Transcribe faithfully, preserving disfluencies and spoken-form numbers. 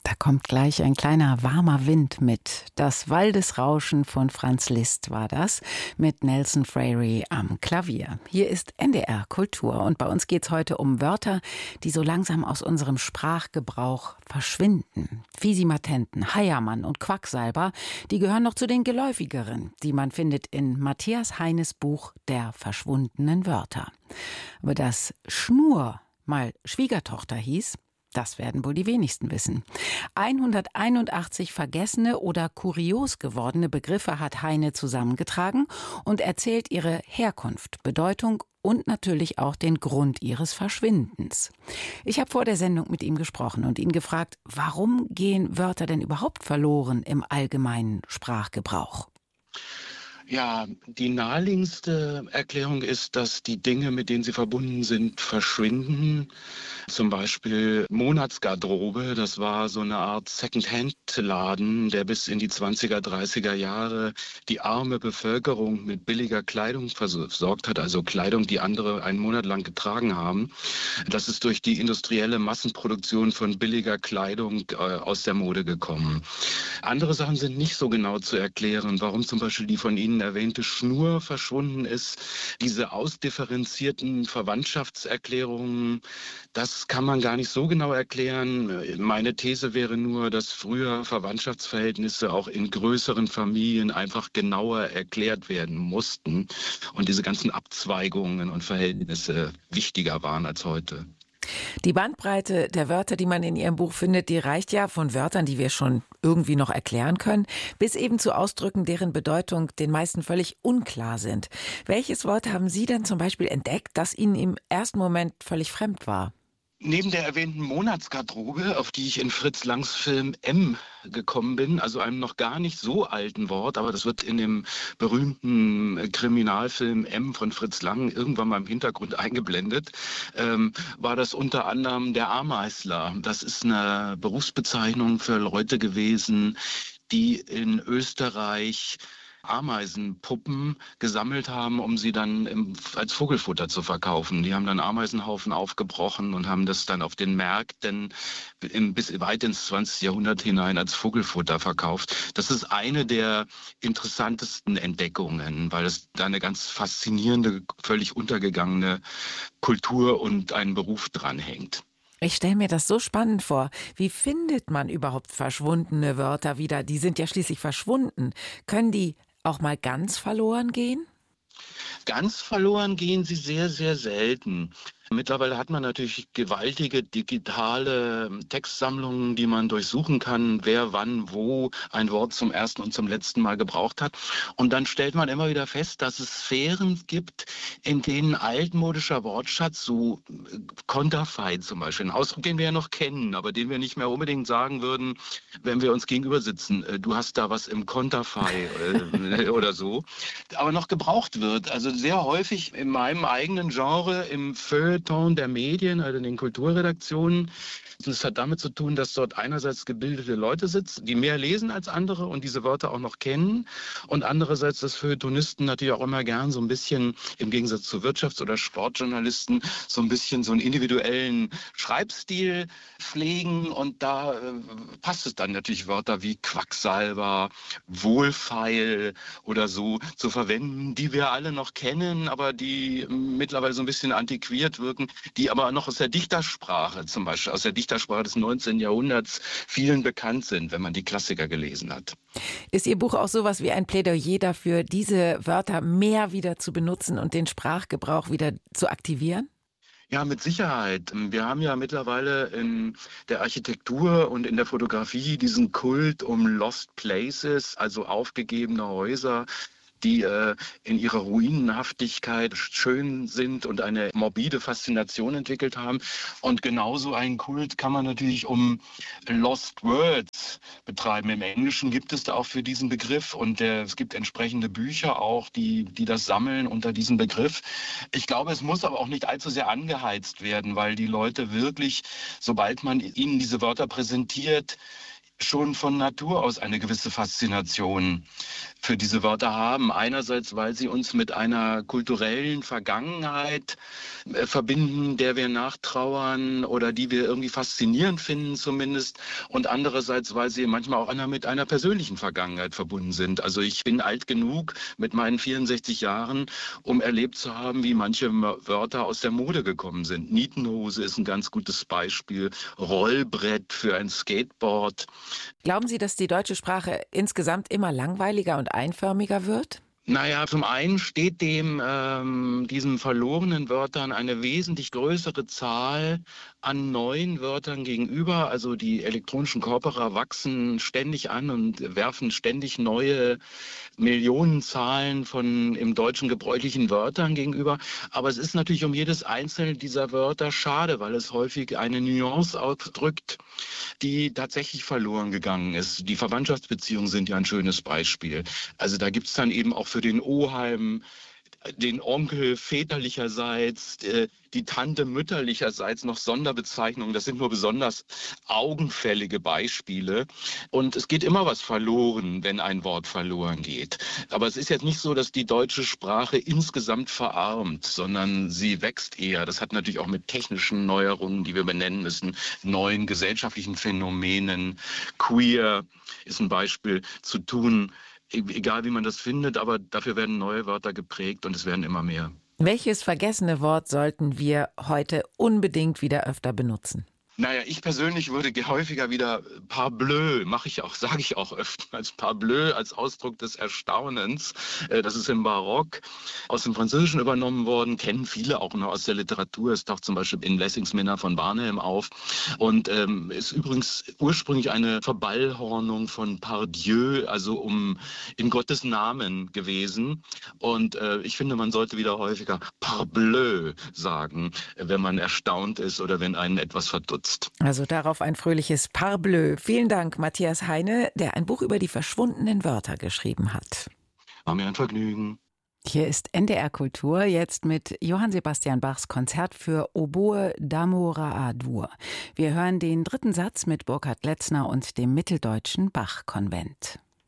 Da kommt gleich ein kleiner warmer Wind mit. Das Waldesrauschen von Franz Liszt war das, mit Nelson Freire am Klavier. Hier ist N D R Kultur und bei uns geht's heute um Wörter, die so langsam aus unserem Sprachgebrauch verschwinden. Fisimatenten, Heiermann und Quacksalber, die gehören noch zu den geläufigeren, die man findet in Matthias Heines Buch Der verschwundenen Wörter. Aber dass Schnur mal Schwiegertochter hieß, das werden wohl die wenigsten wissen. hunderteinundachtzig vergessene oder kurios gewordene Begriffe hat Heine zusammengetragen und erzählt ihre Herkunft, Bedeutung und natürlich auch den Grund ihres Verschwindens. Ich habe vor der Sendung mit ihm gesprochen und ihn gefragt, warum gehen Wörter denn überhaupt verloren im allgemeinen Sprachgebrauch? Ja, die naheliegendste Erklärung ist, dass die Dinge, mit denen sie verbunden sind, verschwinden. Zum Beispiel Monatsgarderobe, das war so eine Art Second-Hand-Laden, der bis in die zwanziger, dreißiger Jahre die arme Bevölkerung mit billiger Kleidung versorgt hat, also Kleidung, die andere einen Monat lang getragen haben. Das ist durch die industrielle Massenproduktion von billiger Kleidung äh, aus der Mode gekommen. Andere Sachen sind nicht so genau zu erklären, warum zum Beispiel die von Ihnen erwähnte Schnur verschwunden ist. Diese ausdifferenzierten Verwandtschaftserklärungen, das kann man gar nicht so genau erklären. Meine These wäre nur, dass früher Verwandtschaftsverhältnisse auch in größeren Familien einfach genauer erklärt werden mussten und diese ganzen Abzweigungen und Verhältnisse wichtiger waren als heute. Die Bandbreite der Wörter, die man in Ihrem Buch findet, die reicht ja von Wörtern, die wir schon irgendwie noch erklären können, bis eben zu Ausdrücken, deren Bedeutung den meisten völlig unklar sind. Welches Wort haben Sie denn zum Beispiel entdeckt, das Ihnen im ersten Moment völlig fremd war? Neben der erwähnten Monatsgarderobe, auf die ich in Fritz Langs Film M gekommen bin, also einem noch gar nicht so alten Wort, aber das wird in dem berühmten Kriminalfilm M von Fritz Lang irgendwann mal im Hintergrund eingeblendet, ähm, war das unter anderem der Ameisler. Das ist eine Berufsbezeichnung für Leute gewesen, die in Österreich Ameisenpuppen gesammelt haben, um sie dann im, als Vogelfutter zu verkaufen. Die haben dann Ameisenhaufen aufgebrochen und haben das dann auf den Märkten im, bis weit ins zwanzigste Jahrhundert hinein als Vogelfutter verkauft. Das ist eine der interessantesten Entdeckungen, weil es da eine ganz faszinierende, völlig untergegangene Kultur und ein Beruf dranhängt. Ich stelle mir das so spannend vor. Wie findet man überhaupt verschwundene Wörter wieder? Die sind ja schließlich verschwunden. Können die auch mal ganz verloren gehen? Ganz verloren gehen sie sehr, sehr selten. Mittlerweile hat man natürlich gewaltige digitale Textsammlungen, die man durchsuchen kann, wer wann wo ein Wort zum ersten und zum letzten Mal gebraucht hat. Und dann stellt man immer wieder fest, dass es Sphären gibt, in denen altmodischer Wortschatz, so Konterfei zum Beispiel, ein Ausdruck, den wir ja noch kennen, aber den wir nicht mehr unbedingt sagen würden, wenn wir uns gegenüber sitzen, du hast da was im Konterfei oder so, aber noch gebraucht wird. Also sehr häufig in meinem eigenen Genre, im Feuilleton der Medien, also in den Kulturredaktionen. Das hat damit zu tun, dass dort einerseits gebildete Leute sitzen, die mehr lesen als andere und diese Wörter auch noch kennen. Und andererseits, dass Feuilletonisten natürlich auch immer gern so ein bisschen, im Gegensatz zu Wirtschafts- oder Sportjournalisten, so ein bisschen so einen individuellen Schreibstil pflegen. Und da äh, passt es dann natürlich, Wörter wie Quacksalber, Wohlfeil oder so zu verwenden, die wir alle noch kennen, aber die mittlerweile so ein bisschen antiquiert wirken, die aber noch aus der Dichtersprache zum Beispiel, aus der Dichtersprache des neunzehnten Jahrhunderts vielen bekannt sind, wenn man die Klassiker gelesen hat. Ist Ihr Buch auch sowas wie ein Plädoyer dafür, diese Wörter mehr wieder zu benutzen und den Sprachgebrauch wieder zu aktivieren? Ja, mit Sicherheit. Wir haben ja mittlerweile in der Architektur und in der Fotografie diesen Kult um Lost Places, also aufgegebene Häuser, die äh, in ihrer Ruinenhaftigkeit schön sind und eine morbide Faszination entwickelt haben. Und genauso einen Kult kann man natürlich um Lost Words betreiben. Im Englischen gibt es da auch für diesen Begriff und äh, es gibt entsprechende Bücher auch, die, die das sammeln unter diesem Begriff. Ich glaube, es muss aber auch nicht allzu sehr angeheizt werden, weil die Leute wirklich, sobald man ihnen diese Wörter präsentiert, schon von Natur aus eine gewisse Faszination für diese Wörter haben. Einerseits, weil sie uns mit einer kulturellen Vergangenheit äh, verbinden, der wir nachtrauern oder die wir irgendwie faszinierend finden zumindest. Und andererseits, weil sie manchmal auch einer, mit einer persönlichen Vergangenheit verbunden sind. Also ich bin alt genug mit meinen vierundsechzig Jahren, um erlebt zu haben, wie manche Wörter aus der Mode gekommen sind. Nietenhose ist ein ganz gutes Beispiel. Rollbrett für ein Skateboard. Glauben Sie, dass die deutsche Sprache insgesamt immer langweiliger und einförmiger wird? Naja, zum einen steht dem ähm, diesen verlorenen Wörtern eine wesentlich größere Zahl an neuen Wörtern gegenüber. Also die elektronischen Korpora wachsen ständig an und werfen ständig neue Millionenzahlen von im Deutschen gebräuchlichen Wörtern gegenüber. Aber es ist natürlich um jedes einzelne dieser Wörter schade, weil es häufig eine Nuance ausdrückt, die tatsächlich verloren gegangen ist. Die Verwandtschaftsbeziehungen sind ja ein schönes Beispiel. Also da gibt es dann eben auch für den Oheim, den Onkel väterlicherseits, äh, die Tante mütterlicherseits noch Sonderbezeichnungen. Das sind nur besonders augenfällige Beispiele. Und es geht immer was verloren, wenn ein Wort verloren geht. Aber es ist jetzt nicht so, dass die deutsche Sprache insgesamt verarmt, sondern sie wächst eher. Das hat natürlich auch mit technischen Neuerungen, die wir benennen müssen, neuen gesellschaftlichen Phänomenen. Queer ist ein Beispiel zu tun. Egal wie man das findet, aber dafür werden neue Wörter geprägt und es werden immer mehr. Welches vergessene Wort sollten wir heute unbedingt wieder öfter benutzen? Naja, ich persönlich würde häufiger wieder parbleu, mache ich auch, sage ich auch öfter als parbleu, als Ausdruck des Erstaunens. Das ist im Barock aus dem Französischen übernommen worden, kennen viele auch noch aus der Literatur. Es taucht zum Beispiel in Lessings Minna von Barnhelm auf und ähm, ist übrigens ursprünglich eine Verballhornung von Pardieu, also um in Gottes Namen gewesen. Und äh, ich finde, man sollte wieder häufiger parbleu sagen, wenn man erstaunt ist oder wenn einen etwas verdutzt. Also darauf ein fröhliches Parbleu. Vielen Dank, Matthias Heine, der ein Buch über die verschwundenen Wörter geschrieben hat. War mir ein Vergnügen. Hier ist N D R Kultur, jetzt mit Johann Sebastian Bachs Konzert für Oboe d'Amour à Dur. Wir hören den dritten Satz mit Burkhard Letzner und dem Mitteldeutschen Bach-Konvent.